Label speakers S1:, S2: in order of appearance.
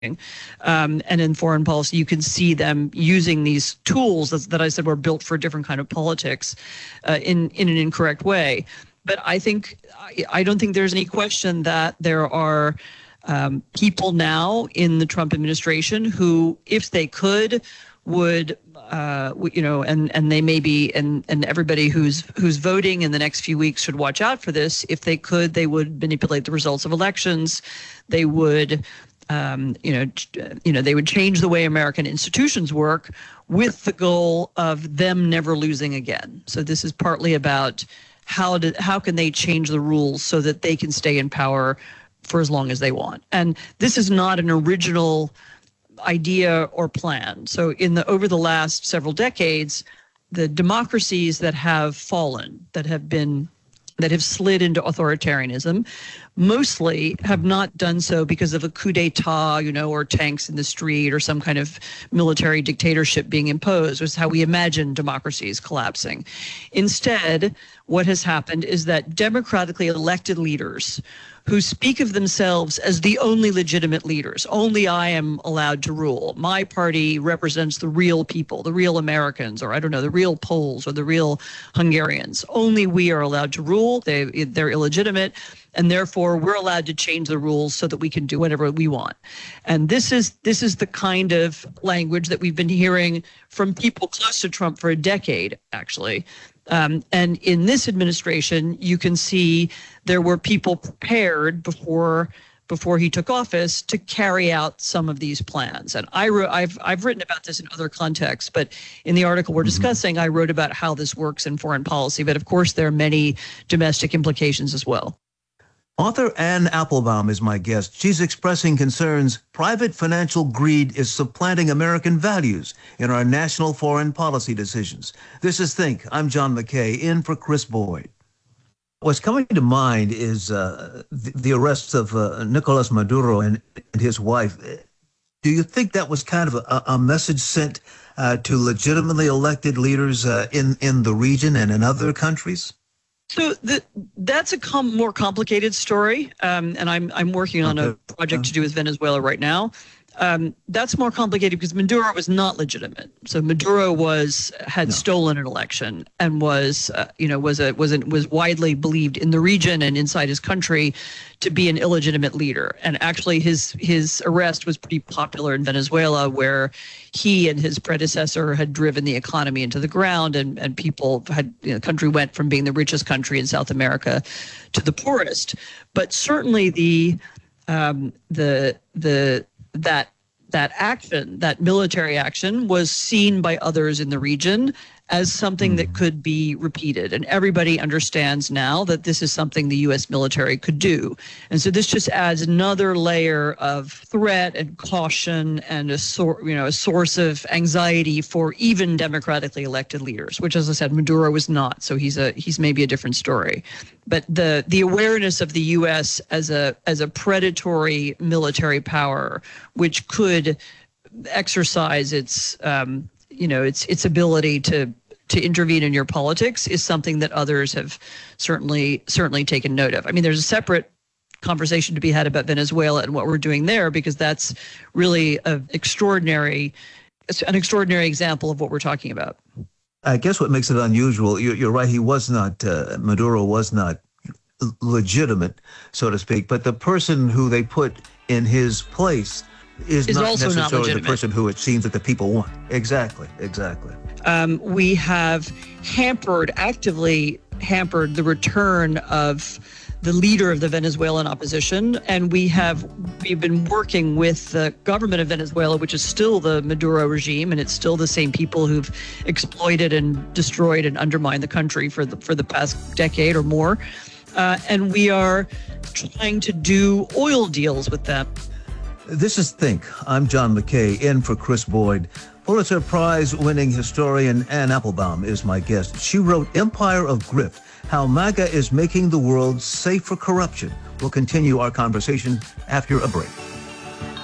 S1: And in foreign policy, you can see them using these tools that I said were built for a different kind of politics in an incorrect way. But I don't think there's any question that there are people now in the Trump administration who, if they could, would and they may be, and everybody who's voting in the next few weeks should watch out for this. If they could, they would manipulate the results of elections. They would. They would change the way American institutions work with the goal of them never losing again. So this is partly about how can they change the rules so that they can stay in power for as long as they want. And this is not an original idea or plan. So over the last several decades, the democracies that have fallen, that have slid into authoritarianism, mostly have not done so because of a coup d'etat, or tanks in the street or some kind of military dictatorship being imposed, which is how we imagine democracies collapsing. Instead, what has happened is that democratically elected leaders who speak of themselves as the only legitimate leaders, only I am allowed to rule. My party represents the real people, the real Americans, or the real Poles or the real Hungarians. Only we are allowed to rule. They're illegitimate, and therefore we're allowed to change the rules so that we can do whatever we want. And this is the kind of language that we've been hearing from people close to Trump for a decade, actually. And in this administration, you can see there were people prepared before he took office to carry out some of these plans. And I've written about this in other contexts, but in the article we're discussing, I wrote about how this works in foreign policy. But of course, there are many domestic implications as well.
S2: Author Anne Applebaum is my guest. She's expressing concerns private financial greed is supplanting American values in our national foreign policy decisions. This is Think. I'm John McKay, in for Chris Boyd. What's coming to mind is the arrests of Nicolas Maduro and his wife. Do you think that was kind of a message sent to legitimately elected leaders in the region and in other countries?
S1: So that's a more complicated story, and I'm working on a project to do with Venezuela right now. That's more complicated because Maduro was not legitimate. So Maduro had stolen an election and was widely believed in the region and inside his country to be an illegitimate leader. And actually, his arrest was pretty popular in Venezuela, where he and his predecessor had driven the economy into the ground, and people the country went from being the richest country in South America to the poorest. But certainly that action, that military action, was seen by others in the region as something that could be repeated. And everybody understands now that this is something the U.S. military could do. And so this just adds another layer of threat and caution and a source of anxiety for even democratically elected leaders, which, as I said, Maduro was not. So he's maybe a different story. But the awareness of the U.S. as a predatory military power, which could exercise its ability to intervene in your politics, is something that others have certainly taken note of. I mean, there's a separate conversation to be had about Venezuela and what we're doing there, because that's really an extraordinary example of what we're talking about.
S2: I guess what makes it unusual, you're right, Maduro was not legitimate, so to speak, but the person who they put in his place is not
S1: also
S2: necessarily
S1: not
S2: the person who it seems that the people want. Exactly.
S1: We have actively hampered the return of the leader of the Venezuelan opposition, and we've been working with the government of Venezuela, which is still the Maduro regime, and it's still the same people who've exploited and destroyed and undermined the country for the past decade or more, and we are trying to do oil deals with them.
S2: This is Think. I'm John McKay, in for Chris Boyd. Pulitzer Prize-winning historian Anne Applebaum is my guest. She wrote Empire of Grift, How MAGA is Making the World Safe for Corruption. We'll continue our conversation after a break.